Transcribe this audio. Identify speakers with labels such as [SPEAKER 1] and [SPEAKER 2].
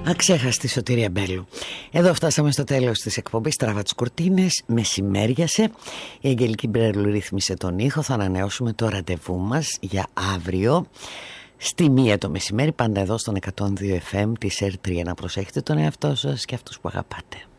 [SPEAKER 1] Αξέχαστη Σωτηρία Μπέλου. Εδώ φτάσαμε στο τέλος της εκπομπής. Τράβα τις κουρτίνες, μεσημέριασε. Η Αγγελική Μπρέλου ρύθμισε τον ήχο. Θα ανανεώσουμε το ραντεβού μας για αύριο στη 1 το μεσημέρι, πάντα εδώ στον 102 FM της R3. Να προσέχετε τον εαυτό σας και αυτούς που αγαπάτε.